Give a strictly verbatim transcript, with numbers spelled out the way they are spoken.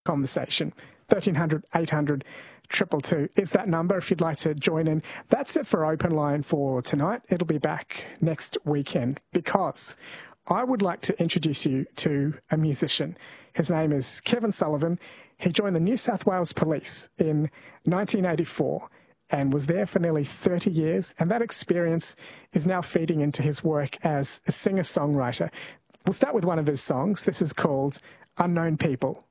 conversation. thirteen hundred, eight hundred, two two two is that number if you'd like to join in. That's it for Open Line for tonight. It'll be back next weekend because I would like to introduce you to a musician. His name is Kevin Sullivan. He joined the New South Wales Police in nineteen eighty-four and was there for nearly thirty years, and that experience is now feeding into his work as a singer-songwriter. We'll start with one of his songs. This is called Unknown People.